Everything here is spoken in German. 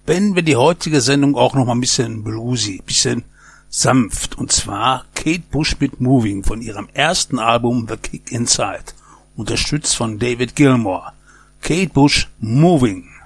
beenden wir die heutige Sendung auch noch mal ein bisschen bluesy, bisschen sanft. Und zwar Kate Bush mit Moving von ihrem ersten Album The Kick Inside, unterstützt von David Gilmour. Kate Bush, Moving.